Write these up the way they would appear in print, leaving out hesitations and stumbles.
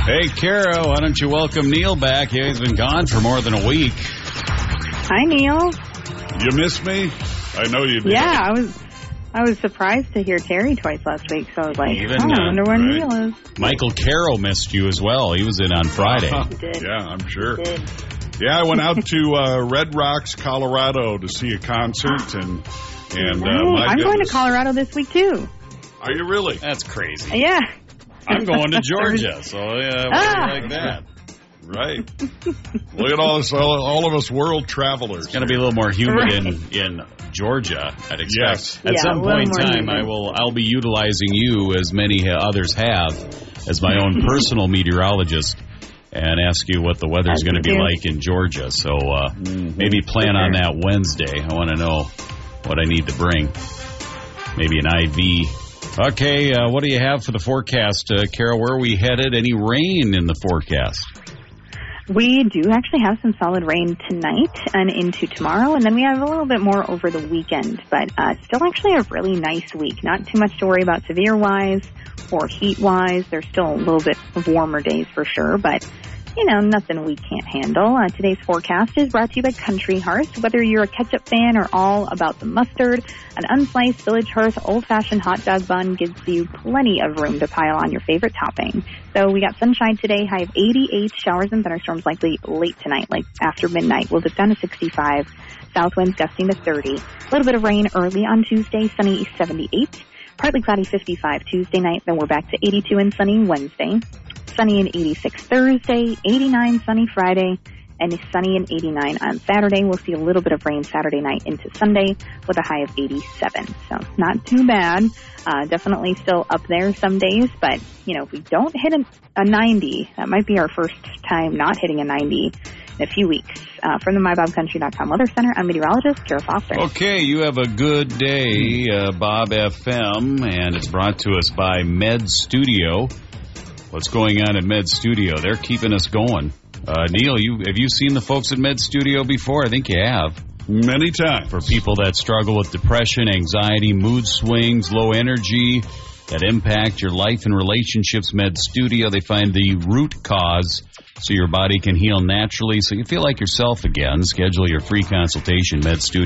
Hey, Kara, why don't you welcome Neil back? He's been gone for more than a week. Hi, Neil. You missed me? I know you did. Yeah, I was surprised to hear Terry twice last week, so I was like, I wonder where Neil is. Michael Carroll missed you as well. He was in on Friday. He did. Yeah, I'm sure. He did. Yeah, I went out to Red Rocks, Colorado to see a concert, and I'm going to Colorado this week, too. Are you really? That's crazy. Yeah. I'm going to Georgia, so like that. Right. Look at all of us world travelers. It's going to be a little more humid in Georgia, I'd expect. Yes. At some point in time, humid. I'll be utilizing you, as many others have, as my own personal meteorologist, and ask you what the weather's going to be like in Georgia. So maybe plan on that Wednesday. I want to know what I need to bring. Maybe an IV. Okay, what do you have for the forecast, Carol? Where are we headed? Any rain in the forecast? We do actually have some solid rain tonight and into tomorrow, and then we have a little bit more over the weekend, but still actually a really nice week. Not too much to worry about severe-wise or heat-wise. There's still a little bit of warmer days for sure, but nothing we can't handle. Today's forecast is brought to you by Country Hearth. Whether you're a ketchup fan or all about the mustard, an unsliced Village Hearth old-fashioned hot dog bun gives you plenty of room to pile on your favorite topping. So we got sunshine today, high of 88, showers and thunderstorms likely late tonight, like after midnight. We'll dip down to 65, south winds gusting to 30. A little bit of rain early on Tuesday, sunny 78. Partly cloudy 55 Tuesday night, then we're back to 82 and sunny Wednesday. Sunny and 86 Thursday, 89 sunny Friday, and sunny and 89 on Saturday. We'll see a little bit of rain Saturday night into Sunday with a high of 87. So not too bad. Definitely still up there some days, but, if we don't hit a 90, that might be our first time not hitting a 90 in a few weeks. From the MyBobCountry.com Weather Center, I'm meteorologist Kara Foster. Okay, you have a good day, Bob FM, and it's brought to us by Med Studio. What's going on at Med Studio? They're keeping us going. Neil, have you seen the folks at Med Studio before? I think you have. Many times. For people that struggle with depression, anxiety, mood swings, low energy, that impact your life and relationships, Med Studio, they find the root cause so your body can heal naturally, so you feel like yourself again. Schedule your free consultation,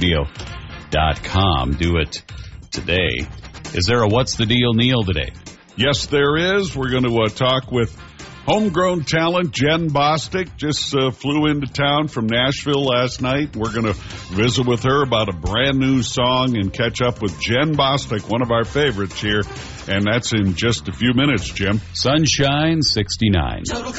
medstudio.com. Do it today. Is there a What's the Deal, Neil, today? Yes, there is. We're going to talk with homegrown talent Jen Bostic. Just flew into town from Nashville last night. We're going to visit with her about a brand new song and catch up with Jen Bostic, one of our favorites here. And that's in just a few minutes, Jim. Sunshine 69. Total